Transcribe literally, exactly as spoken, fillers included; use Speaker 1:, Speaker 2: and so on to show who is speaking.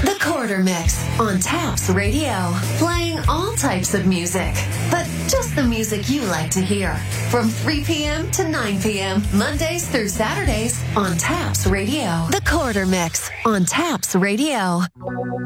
Speaker 1: The Quarter Mix on Taps Radio. Playing all types of music, but just the music you like to hear. From three p.m. to nine p.m. Mondays through Saturdays on Taps Radio. The Quarter Mix on Taps Radio.